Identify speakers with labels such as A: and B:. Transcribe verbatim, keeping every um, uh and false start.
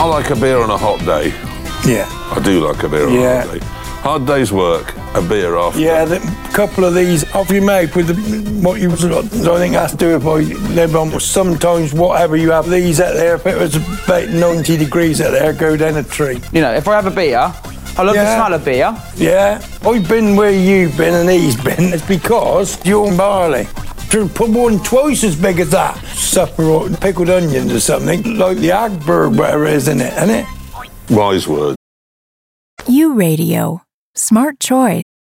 A: like a beer on a hot day.
B: Yeah.
A: I do like a beer on
B: Yeah.
A: a hot day. Hard day's work, a beer after.
B: Yeah, a couple of these off you make with the, what you've got. I think that's do if I live on. Sometimes whatever you have, these out there, if it was about ninety degrees out there, go down a tree.
C: You know, if I have a beer, I love
B: Yeah.
C: the smell of beer.
B: Yeah, I've been where you've been and he's been. It's because you're barley. To put one twice as big as that. Supper or pickled onions or something, like the Agberg, whatever it is in it, isn't it?
A: Wise word.
D: U Radio. Smart choice.